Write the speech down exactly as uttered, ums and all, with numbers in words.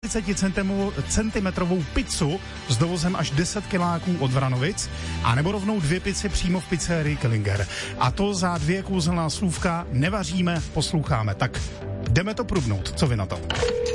čtyřicet centimetrovou pizzu s dovozem až deset kiláků od Vranovic, anebo rovnou dvě pici přímo v pizzerii Killinger. A to za dvě kouzelná slůvka nevaříme, posloucháme. Tak jdeme to prubnout. Co vy na to?